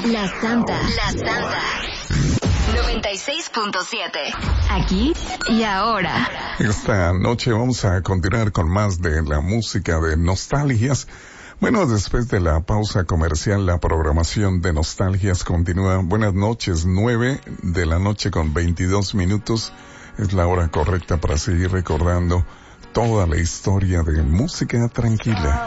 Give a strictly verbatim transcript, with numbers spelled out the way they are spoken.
La Santa. La Santa. noventa y seis punto siete. Aquí y ahora. Esta noche vamos a continuar con más de la música de nostalgias. Bueno, después de la pausa comercial, la programación de nostalgias continúa. Buenas noches, nueve de la noche con veintidós minutos. Es la hora correcta para seguir recordando toda la historia de música tranquila.